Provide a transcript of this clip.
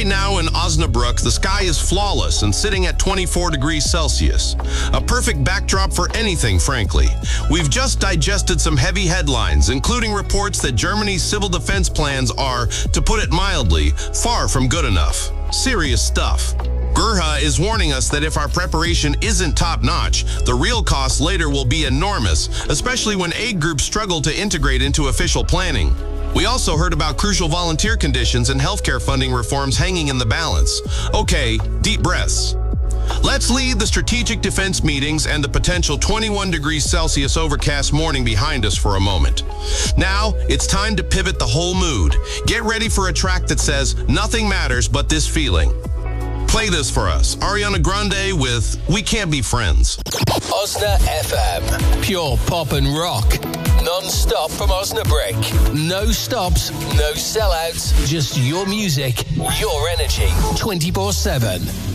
Right now in Osnabrück, the sky is flawless and sitting at 24 degrees Celsius. A perfect backdrop for anything, frankly. We've just digested some heavy headlines, including reports that Germany's civil defense plans are, to put it mildly, far from good enough. Serious stuff. Gerha is warning us that if our preparation isn't top-notch, the real cost later will be enormous, especially when aid groups struggle to integrate into official planning. We also heard about crucial volunteer conditions and healthcare funding reforms hanging in the balance. Okay, deep breaths. Let's leave the strategic defense meetings and the potential 21 degrees Celsius overcast morning behind us for a moment. Now, it's time to pivot the whole mood. Get ready for a track that says, nothing matters but this feeling. Play this for us. Ariana Grande with We Can't Be Friends. Osna FM. Pure pop and rock. Non-stop from Osnabrück. No stops, no sellouts. Just your music, your energy. 24/7.